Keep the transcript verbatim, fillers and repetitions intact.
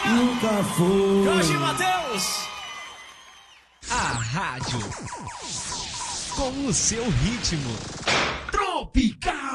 Nunca foi. Jorge Mateus. A rádio com o seu ritmo. Tropical.